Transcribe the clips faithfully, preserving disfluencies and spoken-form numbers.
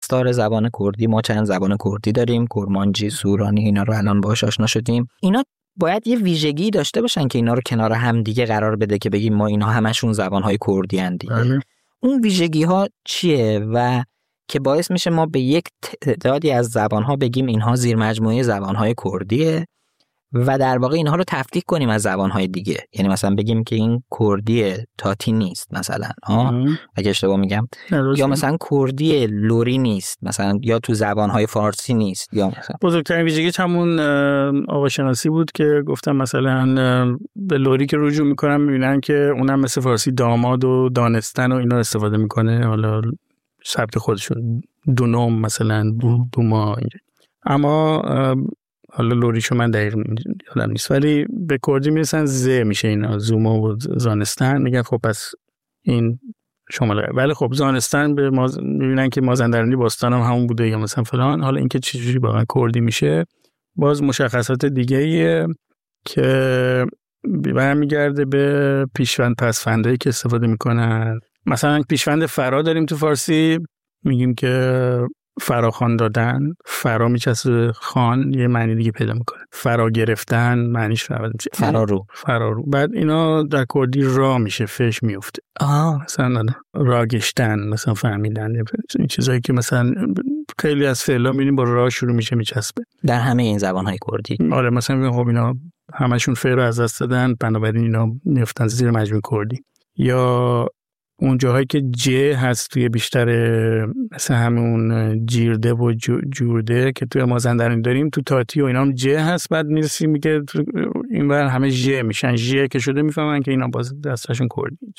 دستار زبان کردی، ما چند زبان کردی داریم، کرمانجی، سورانی، اینا رو الان باهاش آشنا شدیم. اینا باید یه ویژگی داشته باشن که اینا رو کنار هم دیگه قرار بده که بگیم ما اینا همشون زبان‌های کردی ان دیگه. اون ویژگی‌ها چیه و که باعث میشه ما به یک تعدادی از زبان‌ها بگیم اینها زیر مجموعه زبان‌های کردیه و در واقع اینها رو تفکیک کنیم از زبان‌های دیگه. یعنی مثلا بگیم که این کردی تاتی نیست مثلا، ها اگه اشتباه میگم، یا مثلا کردی لوری نیست مثلا، یا تو زبان‌های فارسی نیست. یا مثلا بزرگترین ویژگی همون آواشناسی بود که گفتم مثلا به لوری که رجوع میکنم میبینن که اونم مثل فارسی داماد و دانستن و اینا استفاده میکنه، حالا سبک خودشون دونم مثلا دوما اینجا. اما حالا لوریشو من دقیق یادم نیست، ولی به کردی میرسن ز میشه اینا، زوما و زانستن، میگن خب پس این شمال. ولی خب زانستن به ماز... میبینن که مازندرانی باستان هم همون بوده یا مثلا فلان. حالا اینکه چجوری واقعا کردی میشه باز مشخصات دیگه ایه که برمیگرده به پیشوند پسفندایی که استفاده میکنن. مثلا پیشوند فرا داریم تو فارسی، میگیم که فراخوان دادن، فرا میچسبه خان یه معنی دیگه پیدا میکنه، فرا گرفتن معنیش فرا میشه فرارو فرارو. بعد اینا در کردی را میشه، فش میفته. آه مثلا را گشتن مثلا فهمیدن، این چیزایی که مثلا خیلی از فعلا میبینیم با را شروع میشه میچسبه در همه این زبانهای کردی. آره مثلا میگم خب اینا همشون فعل رو از دست دادن، بنابراین اینا میافتن زیر مجموع کردی. یا اون جاهایی که ج هست توی بیشتر مثلا همون جیرده و جورده که توی مازندرانی داریم، تو تاتی و اینا هم ج هست. بعد میرسیم میگه این بر همه ژ میشن، ژ که شده میفهمن که اینا باز دستشون کردی.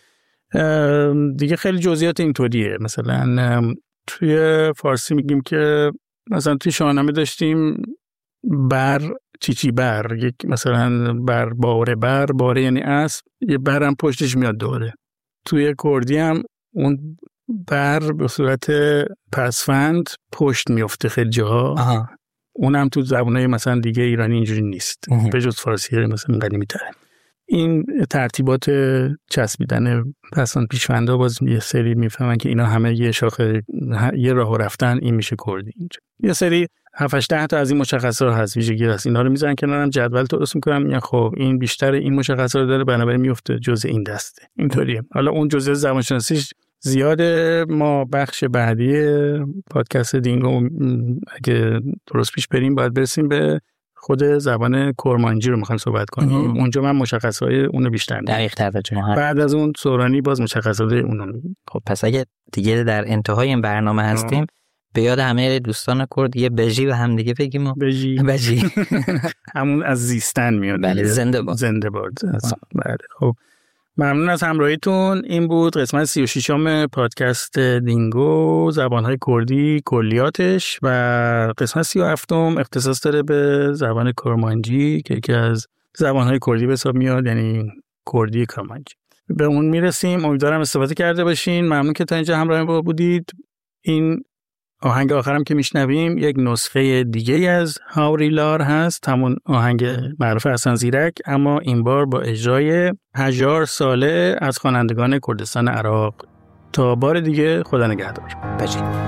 دیگه خیلی جزئیات اینطوریه. مثلا توی فارسی میگیم که مثلا توی شاهنامه داشتیم بر چیچی بر، یک مثلا بر باره، بر باره یعنی اسب، یه برم پشتش میاد دوره. توی کردی هم اون بر به صورت پسفند پشت میفته خیلی جاها. اونم تو زبانهای مثلا دیگه ایرانی اینجوری نیست، به جز فارسی مثلا قدیمی تره. این ترتیبات چسبیدن پسفند پیشوندا باز یه سری میفهمن که اینا همه یه شاخه یه راه رفتن، این میشه کردی. اینجا یه سری هفت هشت تا از این مشخصات هست، ویژگی هست، اینا رو میذارن کنارم، جدول درست میکنن، میگن خب این بیشتر این مشخصات رو داره، بنابراین میفته جزء این دسته. اینطوریه. حالا اون جزء زبانشناسیش زیاده. ما بخش بعدی پادکست دینگو اگه درست پیش بریم باید برسیم به خود زبان کرمانجی رو میخوایم صحبت کنیم. اونجا من مشخصات اونو بیشتر دقیق توجه می‌کنم. بعد از اون سورانی باز مشخصات اونو. خب پس اگه دیگه در انتهای این برنامه هستیم، به یاد همه دوستان کرد یه بژی به هم دیگه بگیم. و بژی بژی همون از زیستن میاد. بله، زنده باد. زنده باد. بله. خب ممنون از همراهیتون. این بود قسمت سی و ششم پادکست دینگو، زبانهای کردی کلیاتش، و قسمت سی و هفتم اختصاص داره به زبان کرمانجی که یکی از زبانهای کردی به حساب میاد، یعنی کردی کرمانجی. به اون میرسیم. امیدوارم استفاده کرده باشین. ممنون که تا اینجا همراه ما بودید. این آهنگ آخرم که میشنویم یک نسخه دیگه از هاوریلار هست، همون آهنگ معروف حسن زیرک، اما این بار با اجرای هجار ساله از خوانندگان کردستان عراق. تا بار دیگه، خدا نگهدار. بجید.